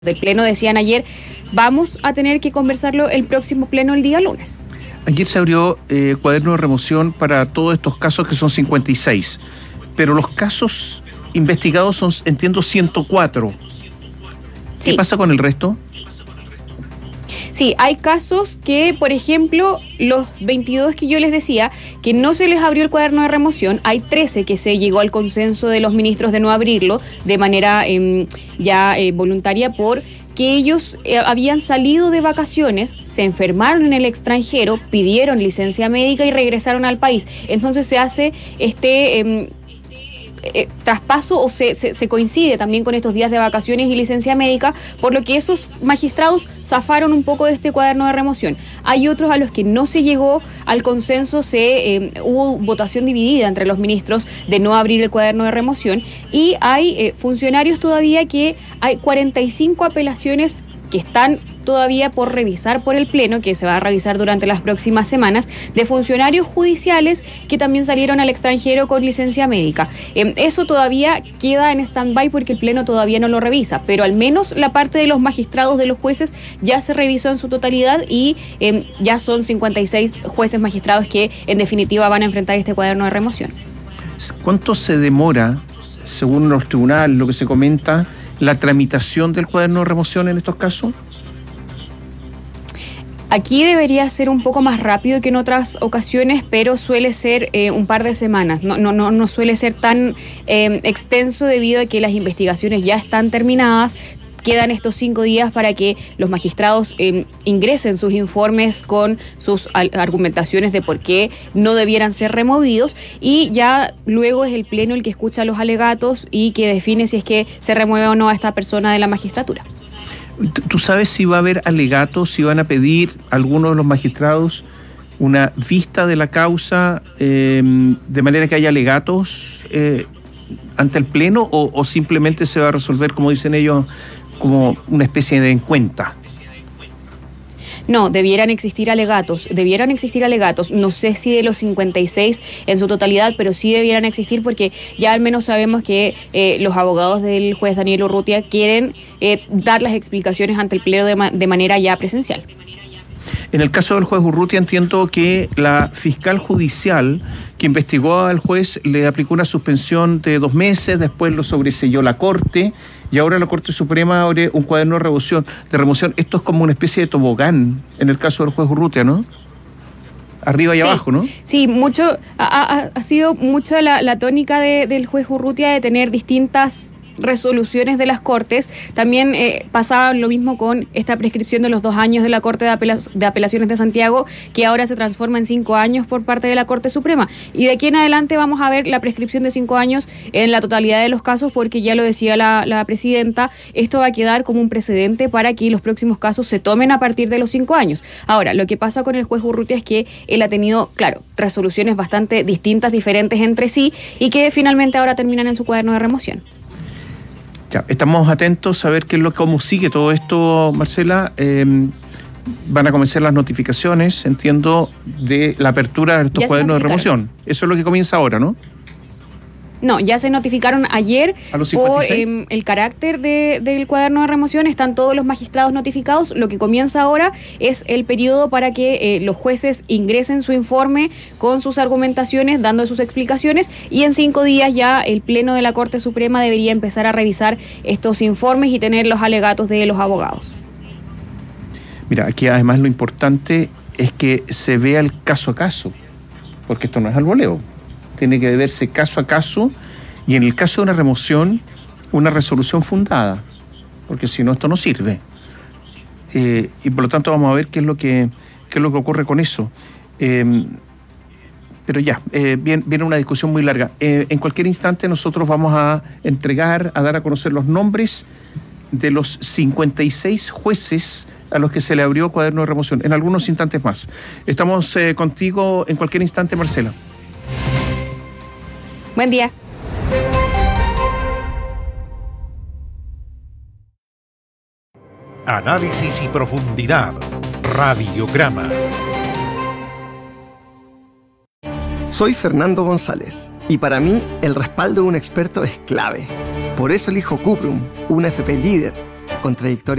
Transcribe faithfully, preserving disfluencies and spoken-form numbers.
del Pleno decían ayer, vamos a tener que conversarlo el próximo Pleno el día lunes. Ayer se abrió eh, cuaderno de remoción para todos estos casos, que son cincuenta y seis, pero los casos investigados son, entiendo, ciento cuatro. ¿Qué Sí. pasa con el resto? Sí, hay casos que, por ejemplo, los veintidós que yo les decía, que no se les abrió el cuaderno de remoción, hay trece que se llegó al consenso de los ministros de no abrirlo de manera eh, ya eh, voluntaria por que ellos eh, habían salido de vacaciones, se enfermaron en el extranjero, pidieron licencia médica y regresaron al país. Entonces se hace este... Eh, Eh, traspaso o se, se, se coincide también con estos días de vacaciones y licencia médica, por lo que esos magistrados zafaron un poco de este cuaderno de remoción. Hay otros a los que no se llegó al consenso, se eh, hubo votación dividida entre los ministros de no abrir el cuaderno de remoción, y hay eh, funcionarios todavía que hay cuarenta y cinco apelaciones que están todavía por revisar por el Pleno, que se va a revisar durante las próximas semanas, de funcionarios judiciales que también salieron al extranjero con licencia médica. Eh, eso todavía queda en stand-by porque el Pleno todavía no lo revisa, pero al menos la parte de los magistrados, de los jueces, ya se revisó en su totalidad y eh, ya son cincuenta y seis jueces magistrados que en definitiva van a enfrentar este cuaderno de remoción. ¿Cuánto se demora, según los tribunales, lo que se comenta, la tramitación del cuaderno de remoción en estos casos? Aquí debería ser un poco más rápido que en otras ocasiones, pero suele ser eh, un par de semanas. No, no, no, no suele ser tan eh, extenso debido a que las investigaciones ya están terminadas. Quedan estos cinco días para que los magistrados eh, ingresen sus informes con sus al- argumentaciones de por qué no debieran ser removidos, y ya luego es el Pleno el que escucha los alegatos y que define si es que se remueve o no a esta persona de la magistratura. ¿Tú sabes si va a haber alegatos, si van a pedir algunos de los magistrados una vista de la causa, eh, de manera que haya alegatos eh, ante el Pleno, o, o simplemente se va a resolver, como dicen ellos, como una especie de encuesta? No, debieran existir alegatos, debieran existir alegatos, no sé si de los cincuenta y seis en su totalidad, pero sí debieran existir porque ya al menos sabemos que eh, los abogados del juez Daniel Urrutia quieren eh, dar las explicaciones ante el Pleno de, ma- de manera ya presencial. En el caso del juez Urrutia, entiendo que la fiscal judicial que investigó al juez le aplicó una suspensión de dos meses, después lo sobreseyó la Corte, y ahora la Corte Suprema abre un cuaderno de remoción. De remoción. Esto es como una especie de tobogán en el caso del juez Urrutia, ¿no? Arriba y Sí, abajo, ¿no? Sí, mucho, ha, ha, ha sido mucho la, la tónica de, del juez Urrutia de tener distintas resoluciones de las Cortes. También eh, pasaba lo mismo con esta prescripción de los dos años de la Corte de, Apela- de Apelaciones de Santiago, que ahora se transforma en cinco años por parte de la Corte Suprema. Y de aquí en adelante vamos a ver la prescripción de cinco años en la totalidad de los casos, porque ya lo decía la, la presidenta, esto va a quedar como un precedente para que los próximos casos se tomen a partir de los cinco años. Ahora, lo que pasa con el juez Urrutia es que él ha tenido, claro, resoluciones bastante distintas, diferentes entre sí, y que finalmente ahora terminan en su cuaderno de remoción. Ya, estamos atentos a ver qué es lo, cómo sigue todo esto, Marcela. Eh, van a comenzar las notificaciones, entiendo, de la apertura de estos Ya se cuadernos de notificaron. remoción. Eso es lo que comienza ahora, ¿no? No, ya se notificaron ayer ¿A los por cincuenta y seis? eh, el carácter de, del cuaderno de remoción. Están todos los magistrados notificados. Lo que comienza ahora es el periodo para que eh, los jueces ingresen su informe con sus argumentaciones, dando sus explicaciones, y en cinco días ya el Pleno de la Corte Suprema debería empezar a revisar estos informes y tener los alegatos de los abogados. Mira, aquí además lo importante es que se vea el caso a caso, porque esto no es al voleo. Tiene que verse caso a caso, y en el caso de una remoción, una resolución fundada, porque si no, esto no sirve. Eh, y por lo tanto vamos a ver qué es lo que, qué es lo que ocurre con eso. Eh, pero ya, eh, viene, viene una discusión muy larga. Eh, en cualquier instante nosotros vamos a entregar, a dar a conocer los nombres de los cincuenta y seis jueces a los que se le abrió cuaderno de remoción, en algunos instantes más. Estamos eh, contigo en cualquier instante, Marcela. Buen día. Análisis y profundidad. Radiograma. Soy Fernando González y para mí el respaldo de un experto es clave. Por eso elijo Cuprum, una F P líder, con trayectoria